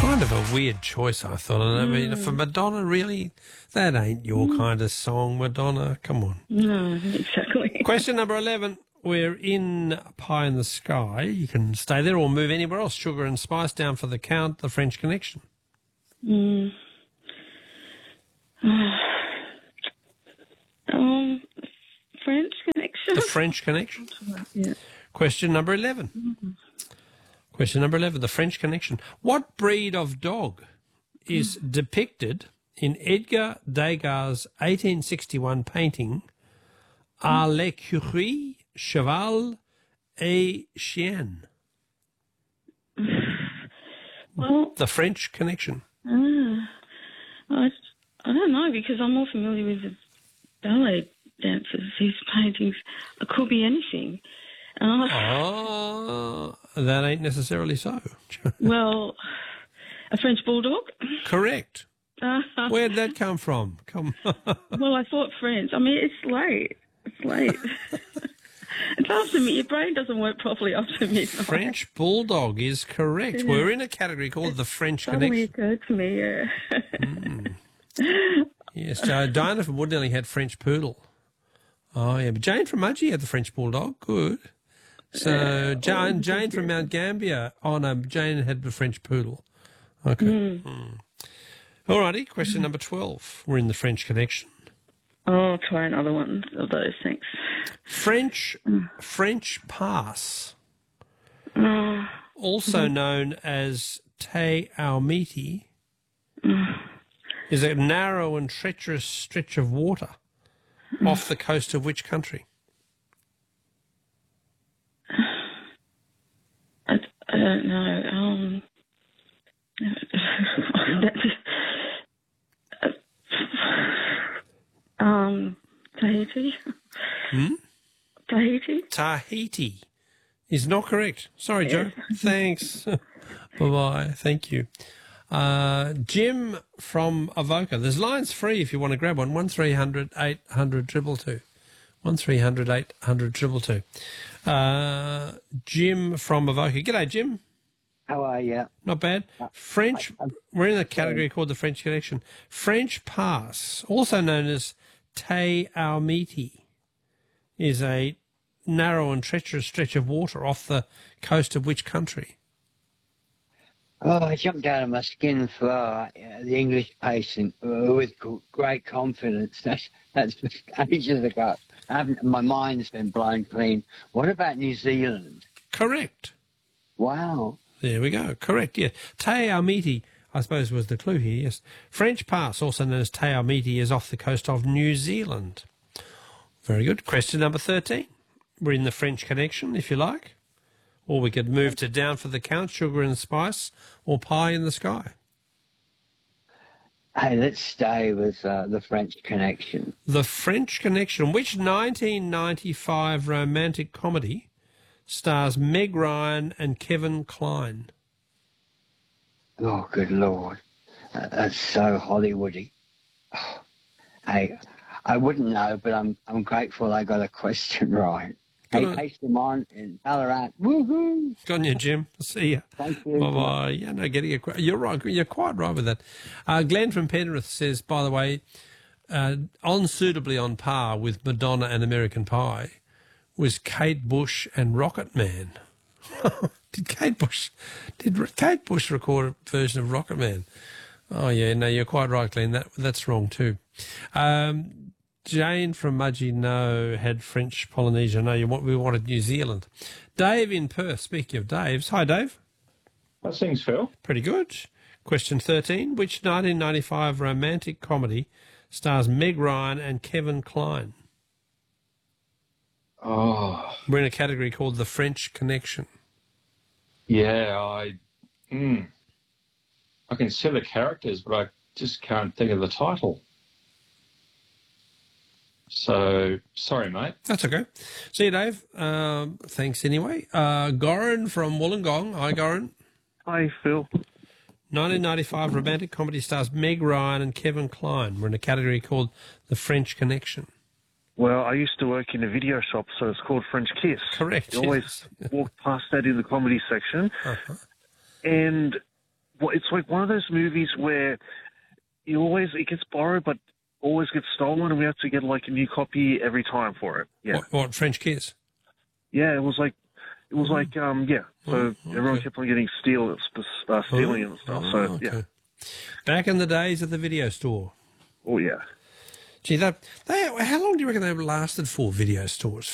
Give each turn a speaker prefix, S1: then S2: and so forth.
S1: kind of a weird choice, I thought. And I mean, for Madonna, really, that ain't your kind of song, Madonna. Come on.
S2: No, exactly.
S1: Question number 11. We're in Pie in the Sky. You can stay there or move anywhere else. Sugar and Spice down for the count. The French Connection.
S2: French Connection.
S1: The French Connection.
S2: Yeah.
S1: Question number 11. Question number 11. The French Connection. What breed of dog is depicted in Edgar Degas' 1861 painting À l'écurie, cheval et chien?
S2: Well,
S1: The French Connection.
S2: I don't know, because I'm more familiar with the ballet dancers. His paintings, it could be anything.
S1: That ain't necessarily so.
S2: Well, a French bulldog?
S1: Correct. Where'd that come from?
S2: Well, I thought French. I mean, it's late. It's late. It's after me. Your brain doesn't work properly after midnight.
S1: French bulldog is correct.
S2: Yeah.
S1: We're in a category called the French
S2: Suddenly
S1: Connection.
S2: occurred to me, yeah.
S1: Yes, Diana from Woodnelly had French poodle. Oh, yeah, but Jane from Mudgee had the French bulldog. Good. So Jane from Mount Gambier. Oh, no, Jane had the French poodle. Okay. All righty, question number 12. We're in the French Connection.
S2: I'll try another one of those, thanks.
S1: French pass, also known as Te Aumiti, is a narrow and treacherous stretch of water off the coast of which country?
S2: I don't know. Tahiti? Tahiti?
S1: Tahiti is not correct. Sorry, Joe. Thanks. Bye-bye. Thank you. Jim from Avoca. There's lines free if you want to grab one. 1300 800 222. 1300 800 222. Jim from Avoca. G'day, Jim.
S3: How are you?
S1: Not bad. French, we're in a category called the French Connection. French pass, also known as Te Aumiti, is a narrow and treacherous stretch of water off the coast of which country?
S3: Oh, I jumped out of my skin for the English patient with great confidence. That's ages ago. My mind's been blown clean. What about New Zealand?
S1: Correct.
S3: Wow.
S1: There we go. Correct, yeah. Te Aumiti, I suppose, was the clue here, yes. French pass, also known as Te Aumiti, is off the coast of New Zealand. Very good. Question number 13. We're in the French Connection, if you like. Or we could move to down for the count, Sugar and Spice, or Pie in the Sky.
S3: Hey, let's stay with the French Connection.
S1: The French Connection. Which 1995 romantic comedy stars Meg Ryan and Kevin Kline?
S3: Oh, good Lord. That's so Hollywoody. Oh, hey, I wouldn't know, but I'm grateful I got a question right. Hey, Simon in Ballarat. Woohoo!
S1: Good on you, Jim. See ya.
S3: Thank you.
S1: Bye-bye. Yeah, no, you're right. You're quite right with that. Glenn from Penrith says, by the way, unsuitably on par with Madonna and American Pie was Kate Bush and Rocket Man. Did Kate Bush record a version of Rocket Man? Oh, yeah, no, you're quite right, Glenn. That's wrong too. Jane from Mudgee, no, had French Polynesia. No, we wanted New Zealand. Dave in Perth, speaking of Daves. Hi, Dave.
S4: How's things, Phil?
S1: Pretty good. Question 13. Which 1995 romantic comedy stars Meg Ryan and Kevin Kline?
S4: Oh.
S1: We're in a category called the French Connection.
S4: Yeah, I can see the characters, but I just can't think of the title. So, sorry, mate.
S1: That's okay. See you, Dave. Thanks anyway. Goran from Wollongong. Hi, Goran.
S5: Hi, Phil.
S1: 1995 romantic comedy stars Meg Ryan and Kevin Kline. We're in a category called the French Connection.
S5: Well, I used to work in a video shop, so it's called French Kiss.
S1: Correct.
S5: You always walk past that in the comedy section.
S1: Uh-huh.
S5: And well, it's like one of those movies where it gets borrowed, but always gets stolen, and we have to get like a new copy every time for it. Yeah.
S1: What French Kiss?
S5: Yeah, it was like, yeah. So everyone kept on getting stealing and stuff. So
S1: okay.
S5: yeah.
S1: Back in the days of the video store.
S5: Oh yeah.
S1: Gee, how long do you reckon they lasted for, video stores?